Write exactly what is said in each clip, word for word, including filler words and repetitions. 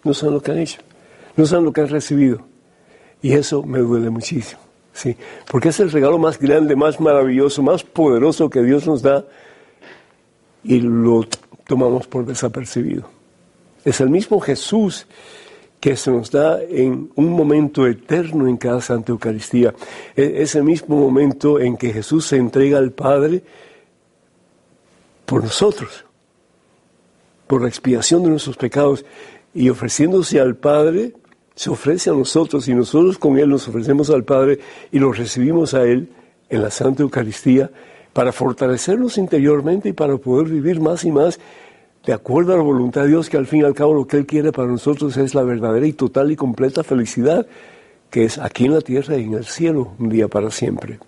no saben lo que han hecho, no saben lo que han recibido. Y eso me duele muchísimo, ¿sí? Porque es el regalo más grande, más maravilloso, más poderoso que Dios nos da y lo tomamos por desapercibido. Es el mismo Jesús que se nos da en un momento eterno en cada Santa Eucaristía. Es el mismo momento en que Jesús se entrega al Padre por nosotros, por la expiación de nuestros pecados, y ofreciéndose al Padre, se ofrece a nosotros, y nosotros con Él nos ofrecemos al Padre y lo recibimos a Él en la Santa Eucaristía para fortalecernos interiormente y para poder vivir más y más de acuerdo a la voluntad de Dios, que al fin y al cabo lo que Él quiere para nosotros es la verdadera y total y completa felicidad, que es aquí en la tierra y en el cielo, un día para siempre.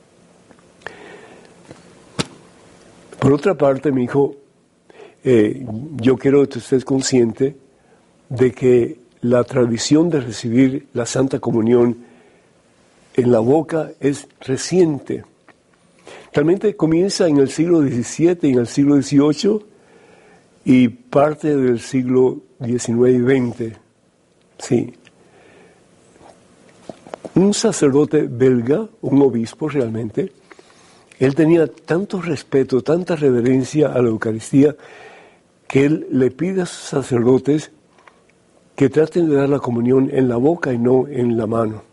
Por otra parte, mi hijo, eh, yo quiero que usted esté consciente de que la tradición de recibir la Santa Comunión en la boca es reciente. Realmente comienza en el siglo diecisiete y en el siglo dieciocho, y parte del siglo diecinueve y veinte, sí. Un sacerdote belga, un obispo realmente, él tenía tanto respeto, tanta reverencia a la Eucaristía, que él le pide a sus sacerdotes que traten de dar la comunión en la boca y no en la mano.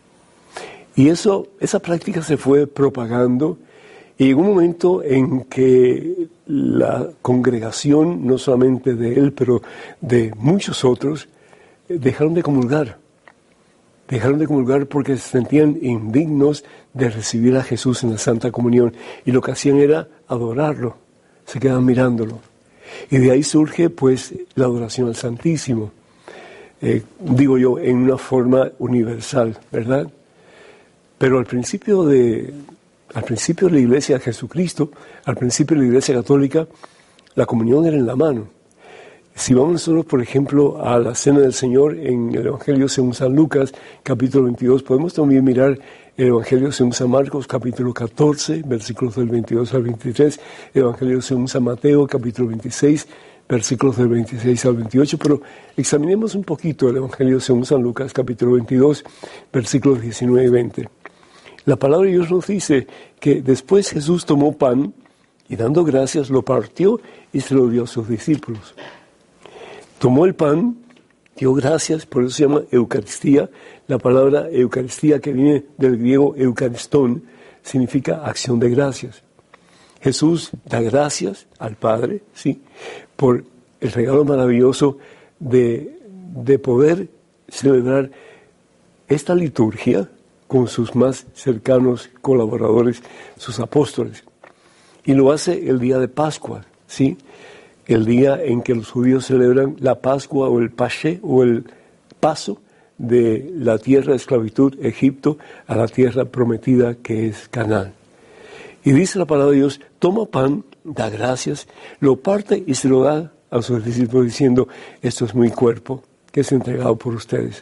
Y eso, esa práctica se fue propagando, y llegó un momento en que la congregación, no solamente de él, pero de muchos otros, dejaron de comulgar. Dejaron de comulgar porque se sentían indignos de recibir a Jesús en la Santa Comunión. Y lo que hacían era adorarlo, se quedaban mirándolo. Y de ahí surge, pues, la adoración al Santísimo. Eh, digo yo, en una forma universal, ¿verdad? Pero al principio de... Al principio de la Iglesia de Jesucristo, al principio de la Iglesia Católica, la comunión era en la mano. Si vamos nosotros, por ejemplo, a la Cena del Señor en el Evangelio según San Lucas, capítulo veintidós, podemos también mirar el Evangelio según San Marcos, capítulo catorce, versículos del veintidós al veintitrés, el Evangelio según San Mateo, capítulo veintiséis, versículos del veintiséis al veintiocho, pero examinemos un poquito el Evangelio según San Lucas, capítulo veintidós, versículos diecinueve y veinte. La palabra de Dios nos dice que después Jesús tomó pan y dando gracias lo partió y se lo dio a sus discípulos. Tomó el pan, dio gracias, por eso se llama Eucaristía. La palabra Eucaristía, que viene del griego eucaristón, significa acción de gracias. Jesús da gracias al Padre, sí, por el regalo maravilloso de, de poder celebrar esta liturgia con sus más cercanos colaboradores, sus apóstoles. Y lo hace el día de Pascua, ¿sí? El día en que los judíos celebran la Pascua o el Pashe o el paso de la tierra de esclavitud, Egipto, a la tierra prometida que es Canaán. Y dice la palabra de Dios, toma pan, da gracias, lo parte y se lo da a sus discípulos diciendo, esto es mi cuerpo que es entregado por ustedes.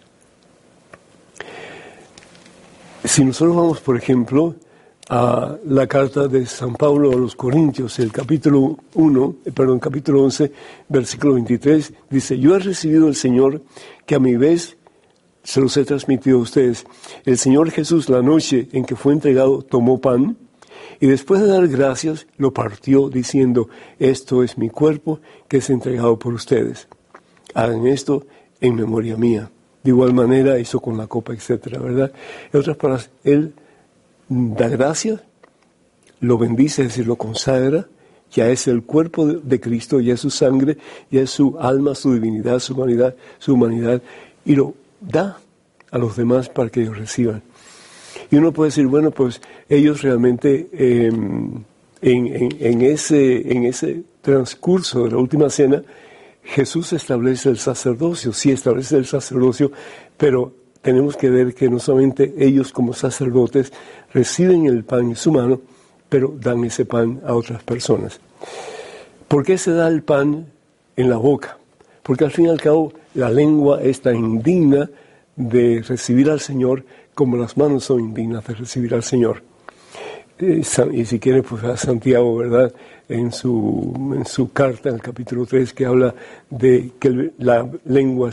Si nosotros vamos, por ejemplo, a la carta de San Pablo a los Corintios, el capítulo uno, perdón, capítulo once, versículo veintitrés, dice, yo he recibido del Señor que a mi vez se los he transmitido a ustedes. El Señor Jesús, la noche en que fue entregado, tomó pan y después de dar gracias, lo partió diciendo, esto es mi cuerpo que es entregado por ustedes. Hagan esto en memoria mía. De igual manera hizo con la copa, etcétera, ¿verdad? En otras palabras, Él da gracias, lo bendice, es decir, lo consagra, ya es el cuerpo de, de Cristo, ya es su sangre, ya es su alma, su divinidad, su humanidad, su humanidad, y lo da a los demás para que ellos reciban. Y uno puede decir, bueno, pues ellos realmente eh, en, en, en, ese, en ese transcurso de la última cena, Jesús establece el sacerdocio, sí establece el sacerdocio, pero tenemos que ver que no solamente ellos como sacerdotes reciben el pan en su mano, pero dan ese pan a otras personas. ¿Por qué se da el pan en la boca? Porque al fin y al cabo la lengua es tan indigna de recibir al Señor como las manos son indignas de recibir al Señor. Y si quiere, pues a Santiago, ¿verdad?, en su, en su carta, en el capítulo tres, que habla de que la lengua